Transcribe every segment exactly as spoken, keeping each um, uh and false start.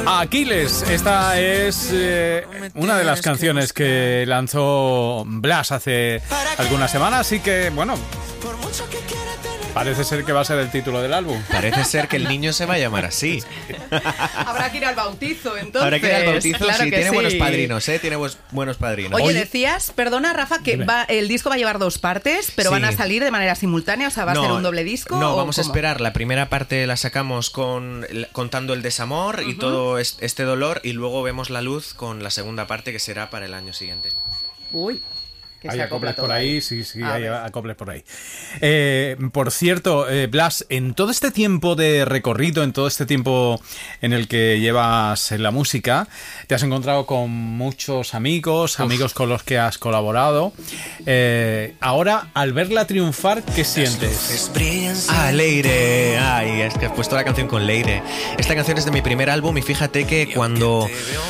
Aquiles, esta es eh, una de las canciones que lanzó Blas hace algunas semanas, así que bueno, parece ser que va a ser el título del álbum. Parece ser que el niño se va a llamar así. Habrá que ir al bautizo, entonces. Habrá que ir al bautizo, claro sí, que tiene sí. buenos padrinos, ¿eh? Tiene buenos, buenos padrinos. Oye, Oye, decías, perdona Rafa, que va, el disco va a llevar dos partes, pero Sí. van a salir de manera simultánea, o sea, ¿va a No, ser un doble disco? No, o vamos a cómo? esperar. La primera parte la sacamos con contando el desamor y todo es- este dolor, y luego vemos la luz con la segunda parte, que será para el año siguiente. Uy. Que Hay se acopla acoples por todo ahí, sí, sí, A hay ver. acoples por ahí. Eh, por cierto, eh, Blas, en todo este tiempo de recorrido, en todo este tiempo en el que llevas en la música, te has encontrado con muchos amigos, amigos con los que has colaborado. Eh, ahora, al verla triunfar, ¿qué sientes? Ah, Leire. Ay, es que has puesto la canción con Leire. Esta canción es de mi primer álbum y fíjate que cuando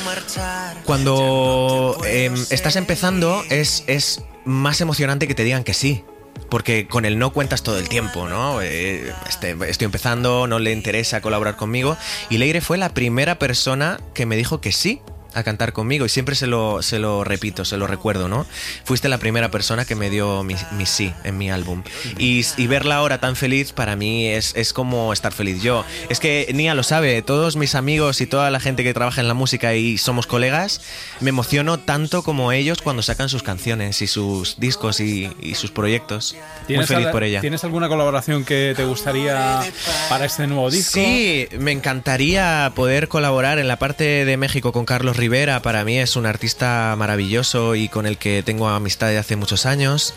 cuando eh, estás empezando es, es más emocionante que te digan que sí. Porque con el no cuentas todo el tiempo, ¿no? Eh, este, estoy empezando, no le interesa colaborar conmigo. Y Leire fue la primera persona que me dijo que sí a cantar conmigo, y siempre se lo, se lo repito, se lo recuerdo, ¿no? Fuiste la primera persona que me dio mi, mi sí en mi álbum. Y, y verla ahora tan feliz, para mí es, es como estar feliz yo. Es que Nia lo sabe, todos mis amigos y toda la gente que trabaja en la música y somos colegas, me emociono tanto como ellos cuando sacan sus canciones y sus discos y, y sus proyectos. Muy feliz al- por ella. ¿Tienes alguna colaboración que te gustaría para este nuevo disco? Sí, me encantaría poder colaborar en la parte de México con Carlos Rivera. Para mí es un artista maravilloso y con el que tengo amistad de hace muchos años.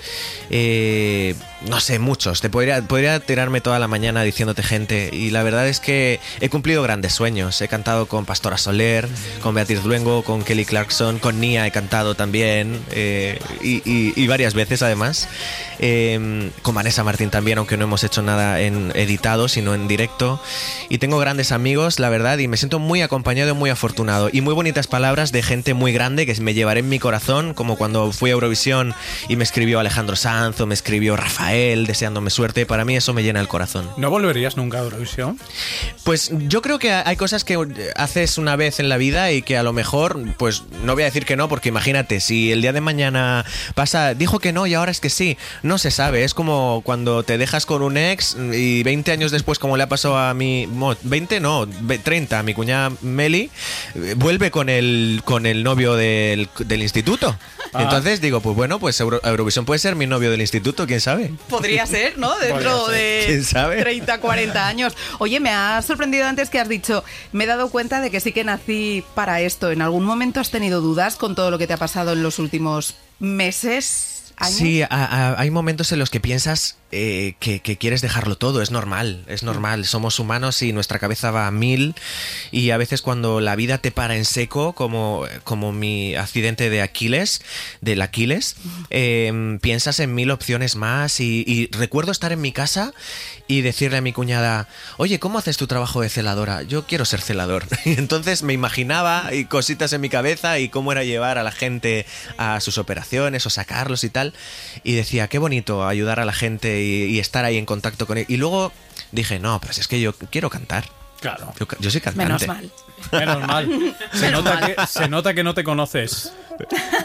Eh, no sé, muchos. Te podría, podría tirarme toda la mañana diciéndote gente, y la verdad es que he cumplido grandes sueños. He cantado con Pastora Soler, con Beatriz Luengo, con Kelly Clarkson, con Nia he cantado también, eh, y, y- y varias veces además. Eh, con Vanessa Martín también, aunque no hemos hecho nada en editado, sino en directo. Y tengo grandes amigos, la verdad, y me siento muy acompañado y muy afortunado. Y muy bonitas palabras de gente muy grande que me llevaré en mi corazón, como cuando fui a Eurovisión y me escribió Alejandro Sanz o me escribió Rafael deseándome suerte. Para mí eso me llena el corazón. ¿No volverías nunca a Eurovisión? Pues yo creo que hay cosas que haces una vez en la vida y que a lo mejor, pues no voy a decir que no, porque imagínate, si el día de mañana pasa, dijo que no y ahora es que sí, no se sabe. Es como cuando te dejas con un ex y veinte años después, como le ha pasado a mi, veinte no, treinta, a mi cuñada Meli, vuelve con el, con el novio del, del instituto. Ah. Entonces digo, pues bueno, pues Euro- Eurovisión puede ser mi novio del instituto, quién sabe. Podría ser, ¿no? Dentro Podría de ¿Quién sabe? treinta, cuarenta años. Oye, me ha sorprendido antes que has dicho, me he dado cuenta de que sí que nací para esto. ¿En algún momento has tenido dudas con todo lo que te ha pasado en los últimos meses, años? Sí, a- a- hay momentos en los que piensas eh, que, que quieres dejarlo todo. Es normal, es normal. Somos humanos y nuestra cabeza va a mil, y a veces cuando la vida te para en seco, como, como mi accidente de Aquiles, del Aquiles, eh, piensas en mil opciones más, y, y recuerdo estar en mi casa y decirle a mi cuñada, oye, ¿cómo haces tu trabajo de celadora? Yo quiero ser celador. Y entonces me imaginaba y cositas en mi cabeza y cómo era llevar a la gente a sus operaciones o sacarlos y tal, y decía, qué bonito ayudar a la gente y, y estar ahí en contacto con él. Y luego dije, no, pues es que yo quiero cantar. Claro. Yo, yo soy cantante. Menos mal. Menos mal. Se Menos nota, mal. Que, se nota que no te conoces.